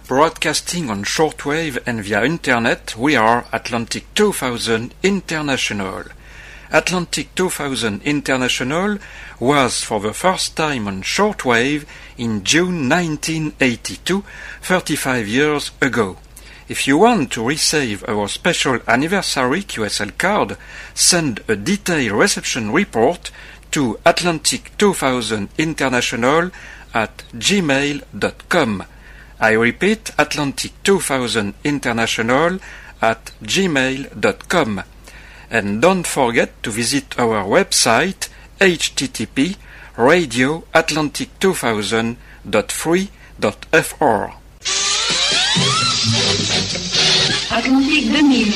Broadcasting on shortwave and via internet, we are Atlantic 2000 International. Atlantic 2000 International was for the first time on shortwave in June 1982, 35 years ago. If you want to receive our special anniversary QSL card, send a detailed reception report to Atlantic 2000 International at gmail.com. I repeat, Atlantic 2000 International at gmail.com. And don't forget to visit our website http://radioatlantic2000.free.fr. Atlantique 2000,